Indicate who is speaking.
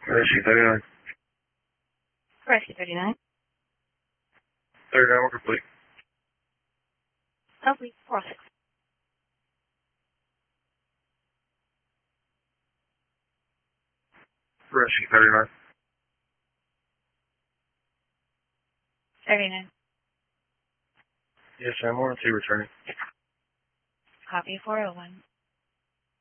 Speaker 1: Rescue 39.
Speaker 2: Rescue 39.
Speaker 1: 39, we're complete.
Speaker 2: Complete. 46.
Speaker 1: Rescue 39.
Speaker 2: 39.
Speaker 1: Yes, ma'am. 1 and 2 returning.
Speaker 2: Copy 401.